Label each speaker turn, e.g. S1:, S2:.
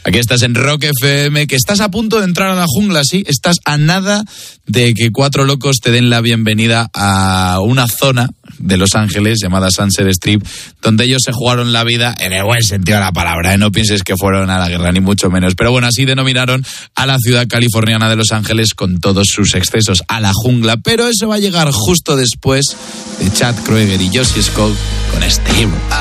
S1: Aquí estás en Rock FM, que estás a punto de entrar a la jungla, ¿sí? Estás a nada de que 4 locos te den la bienvenida a una zona de Los Ángeles llamada Sunset Strip, donde ellos se jugaron la vida en el buen sentido de la palabra, ¿eh? No pienses que fueron a la guerra, ni mucho menos. Pero bueno, así denominaron a la ciudad californiana de Los Ángeles con todos sus excesos, a la jungla. Pero eso va a llegar justo después de Chad Kroeger y Josie Scott con este Hero.